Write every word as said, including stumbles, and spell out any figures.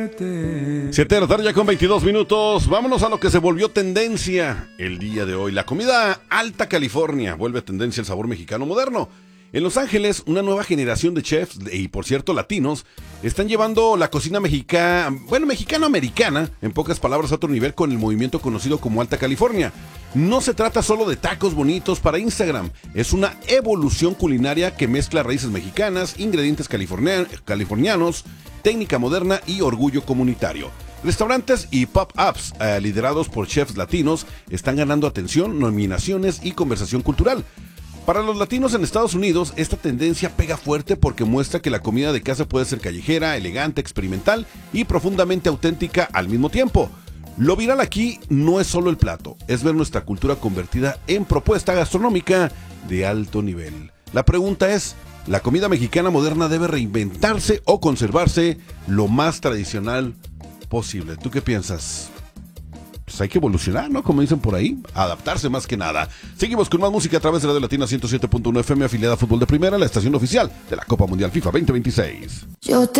Siete de la tarde ya con veintidós minutos. Vámonos a lo que se volvió tendencia el día de hoy. La comida Alta California vuelve tendencia el sabor mexicano moderno. En Los Ángeles, una nueva generación de chefs, y por cierto latinos, están llevando la cocina mexicana, bueno, mexicano-americana, en pocas palabras, a otro nivel con el movimiento conocido como Alta California. No se trata solo de tacos bonitos para Instagram, es una evolución culinaria que mezcla raíces mexicanas, ingredientes california- californianos, técnica moderna y orgullo comunitario. Restaurantes y pop-ups eh, liderados por chefs latinos están ganando atención, nominaciones y conversación cultural. Para los latinos en Estados Unidos, esta tendencia pega fuerte porque muestra que la comida de casa puede ser callejera, elegante, experimental y profundamente auténtica al mismo tiempo. Lo viral aquí no es solo el plato, es ver nuestra cultura convertida en propuesta gastronómica de alto nivel. La pregunta es, ¿la comida mexicana moderna debe reinventarse o conservarse lo más tradicional posible? ¿Tú qué piensas? Pues hay que evolucionar, ¿no? Como dicen por ahí, adaptarse más que nada. Seguimos con más música a través de Radio Latina ciento siete punto uno F M, afiliada a Fútbol de Primera, la estación oficial de la Copa Mundial FIFA veinte veintiséis. Yo te